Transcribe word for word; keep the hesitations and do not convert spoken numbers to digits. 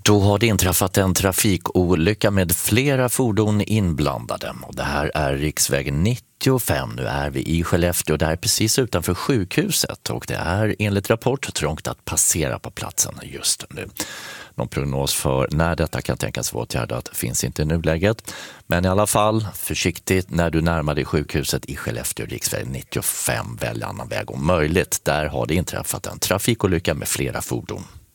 Då har det inträffat en trafikolycka med flera fordon inblandade. Och det här är riksväg nittiofem. Nu är vi i Skellefteå, där precis utanför sjukhuset. Och det är enligt rapport trångt att passera på platsen just nu. Någon prognos för när detta kan tänkas vara åtgärdat finns inte i nuläget. Men i alla fall, försiktigt när du närmar dig sjukhuset i Skellefteå, riksväg nittiofem. Välj annan väg om möjligt. Där har det inträffat en trafikolycka med flera fordon.